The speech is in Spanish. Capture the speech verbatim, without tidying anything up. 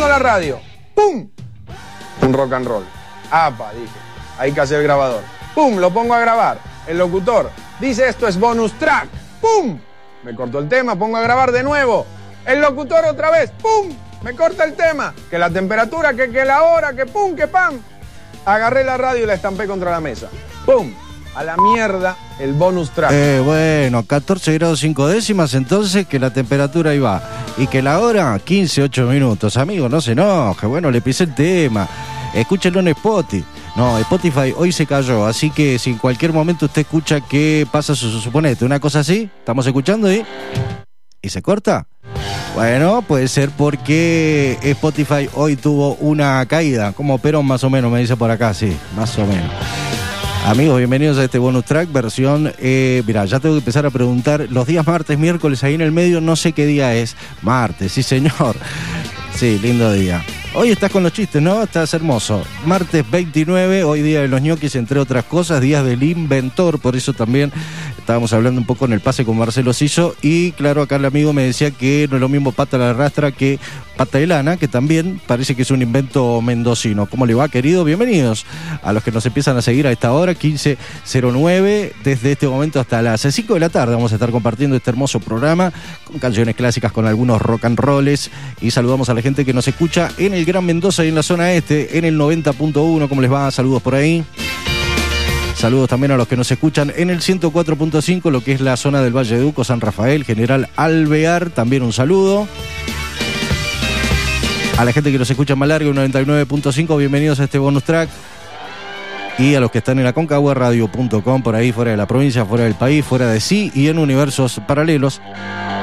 la radio. ¡Pum! Un rock and roll. ¡Apa! Dije. Hay que hacer el grabador. ¡Pum! Lo pongo a grabar. El locutor dice esto es bonus track. ¡Pum! Me cortó el tema, pongo a grabar de nuevo. El locutor otra vez. ¡Pum! Me corta el tema. Que la temperatura, que, que la hora, que pum, que pam. Agarré la radio y la estampé contra la mesa. ¡Pum! A la mierda el bonus track. Eh, bueno, catorce grados cinco décimas, entonces que la temperatura ahí va. Y que la hora, quince, ocho minutos. Amigo, no se enoje. Bueno, le pisé el tema. Escúchelo en Spotify. No, Spotify hoy se cayó, así que si en cualquier momento usted escucha que pasa su, su suponete, una cosa así, estamos escuchando y... ¿Y se corta? Bueno, puede ser porque Spotify hoy tuvo una caída, como Perón más o menos, me dice por acá, sí, más o menos. Amigos, bienvenidos a este bonus track, versión, eh, mirá, ya tengo que empezar a preguntar, los días martes, miércoles, ahí en el medio, no sé qué día es, martes, sí señor, sí, lindo día. Hoy estás con los chistes, ¿no? Estás hermoso. Martes veintinueve, hoy día de los ñoquis, entre otras cosas, días del inventor, por eso también estábamos hablando un poco en el pase con Marcelo Ciso, y claro, acá el amigo me decía que no es lo mismo pata a la rastra que pata de lana, que también parece que es un invento mendocino. ¿Cómo le va, querido? Bienvenidos a los que nos empiezan a seguir a esta hora, quince cero nueve, desde este momento hasta las cinco de la tarde vamos a estar compartiendo este hermoso programa con canciones clásicas, con algunos rock and rolls, y saludamos a la gente que nos escucha en el Gran Mendoza y en la zona este, en el noventa punto uno. ¿Cómo les va? Saludos por ahí. Saludos también a los que nos escuchan en el ciento cuatro punto cinco, lo que es la zona del Valle de Uco, San Rafael, General Alvear, también un saludo. A la gente que nos escucha en Malargüe, noventa y nueve punto cinco, bienvenidos a este bonus track. Y a los que están en aconcagua radio punto com, por ahí fuera de la provincia, fuera del país, fuera de sí y en universos paralelos.